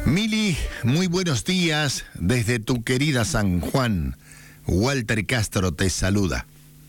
Mili, muy buenos días desde tu querida San Juan. Walter Castro te saluda.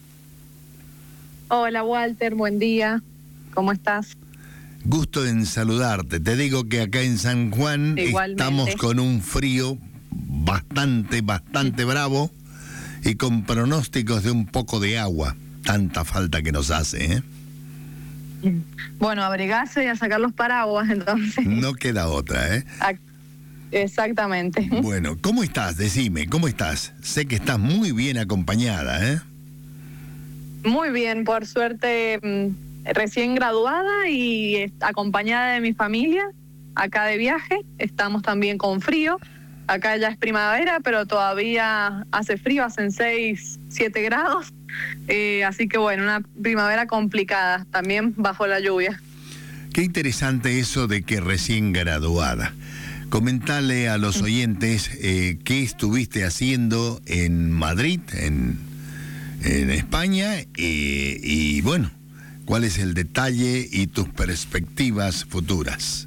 Hola Walter, buen día. ¿Cómo estás? Gusto en saludarte. Te digo que acá en San Juan Igualmente. estamos con un frío bastante bravo y con pronósticos de un poco de agua. Tanta falta que nos hace, ¿eh? Bueno, abrigarse y a sacar los paraguas, entonces. No queda otra, ¿eh? Exactamente. Bueno, ¿cómo estás? Decime, ¿cómo estás? Sé que estás muy bien acompañada, ¿eh? Muy bien, por suerte, recién graduada y acompañada de mi familia, acá de viaje. Estamos también con frío. Acá ya es primavera, pero todavía hace frío, hacen 6, 7 grados. Así que bueno, una primavera complicada, también bajo la lluvia. Qué interesante eso de que recién graduada. Comentale a los oyentes qué estuviste haciendo en Madrid, en España, y bueno, cuál es el detalle y tus perspectivas futuras.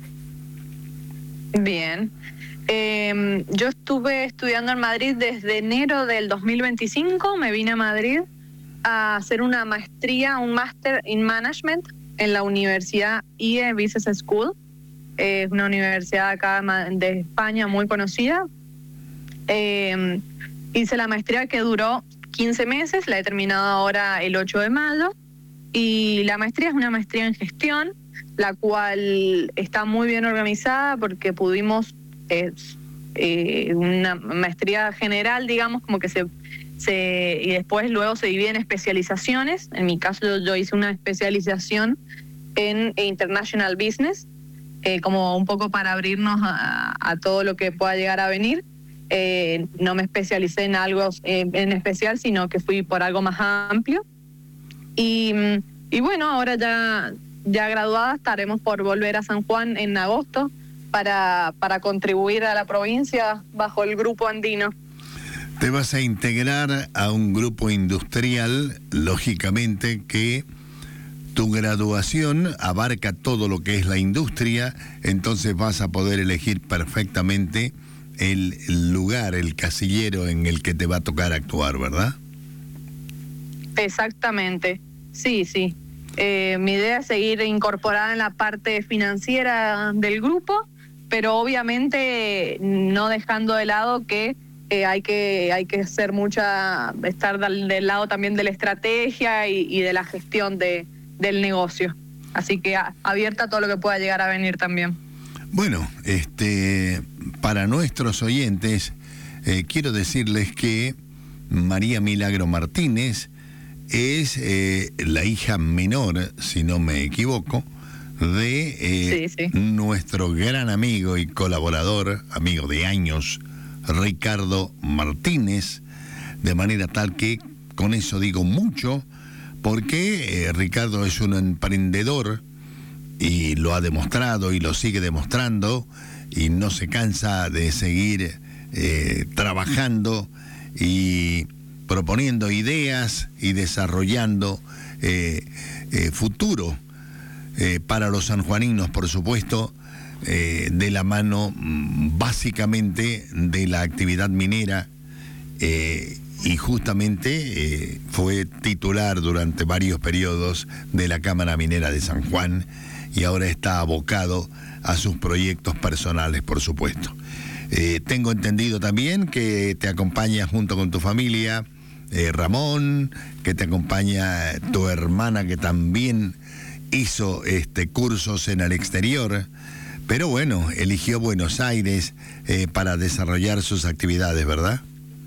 Bien. Yo estuve estudiando en Madrid desde enero del 2025, me vine a Madrid a hacer una maestría, un máster in management en la Universidad IE Business School. Es una universidad acá de España muy conocida. Hice la maestría que duró 15 meses, la he terminado ahora el 8 de mayo, y la maestría es una maestría en gestión, la cual está muy bien organizada porque pudimos, una maestría general, digamos, como que y después luego se divide en especializaciones. En mi caso yo hice una especialización en International Business, como un poco para abrirnos a todo lo que pueda llegar a venir. No me especialicé en algo en especial, sino que fui por algo más amplio. Y bueno, ahora ya graduada estaremos por volver a San Juan en agosto para contribuir a la provincia bajo el grupo andino. Te vas a integrar a un grupo industrial, lógicamente que tu graduación abarca todo lo que es la industria, entonces vas a poder elegir perfectamente el lugar, el casillero en el que te va a tocar actuar, ¿verdad? Exactamente, sí. Mi idea es seguir incorporada en la parte financiera del grupo, pero obviamente no dejando de lado que hay que hacer estar del lado también de la estrategia y de la gestión del negocio. Así que abierta a todo lo que pueda llegar a venir también. Bueno, para nuestros oyentes, quiero decirles que María Milagro Martínez es la hija menor, si no me equivoco, de Sí. nuestro gran amigo y colaborador, amigo de años, Ricardo Martínez, de manera tal que con eso digo mucho, porque Ricardo es un emprendedor y lo ha demostrado y lo sigue demostrando y no se cansa de seguir trabajando y proponiendo ideas y desarrollando futuro para los sanjuaninos, por supuesto, de la mano básicamente de la actividad minera, y justamente fue titular durante varios periodos de la Cámara Minera de San Juan y ahora está abocado a sus proyectos personales, por supuesto. Tengo entendido también que te acompaña junto con tu familia Ramón, que te acompaña tu hermana que también hizo cursos en el exterior, pero bueno, eligió Buenos Aires para desarrollar sus actividades, ¿verdad?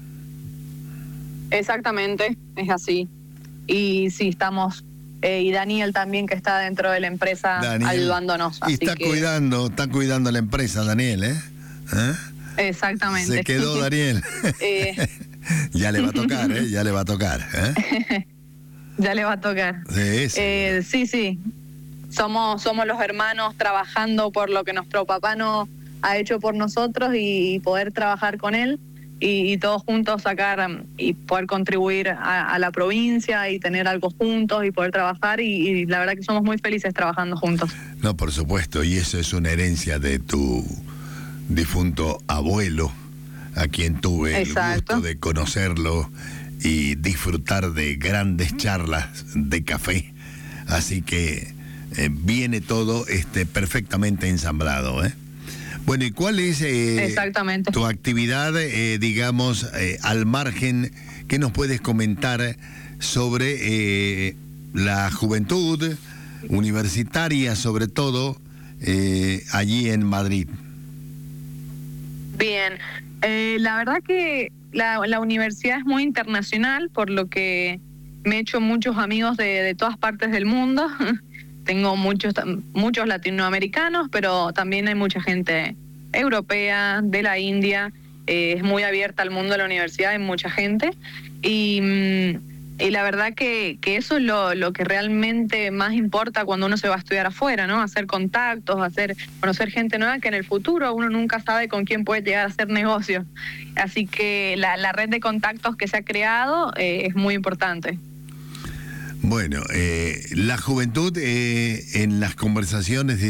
Exactamente, es así. Y sí, estamos, y Daniel también, que está dentro de la empresa, Daniel, ayudándonos. Y está cuidando la empresa, Daniel, ¿eh? Exactamente. Se quedó Daniel. Ya le va a tocar, ¿eh? Ya le va a tocar, ¿eh? Ya le va a tocar. Sí. Sí. Somos los hermanos trabajando por lo que nuestro papá no ha hecho por nosotros y poder trabajar con él y todos juntos sacar y poder contribuir a la provincia y tener algo juntos y poder trabajar y la verdad que somos muy felices trabajando juntos. No, por supuesto, y eso es una herencia de tu difunto abuelo, a quien tuve Exacto. el gusto de conocerlo y disfrutar de grandes charlas de café. Así que viene todo perfectamente ensamblado, ¿eh? Bueno, ¿y cuál es Exactamente. tu actividad, digamos, al margen? ¿Qué nos puedes comentar sobre la juventud universitaria, sobre todo allí en Madrid? Bien, la verdad que la universidad es muy internacional, por lo que me he hecho muchos amigos de todas partes del mundo. Tengo muchos latinoamericanos, pero también hay mucha gente europea, de la India. Es muy abierta al mundo de la universidad, hay mucha gente. Y la verdad que eso es lo que realmente más importa cuando uno se va a estudiar afuera, ¿no? Hacer contactos, conocer gente nueva, que en el futuro uno nunca sabe con quién puede llegar a hacer negocios. Así que la red de contactos que se ha creado es muy importante. Bueno, la juventud en las conversaciones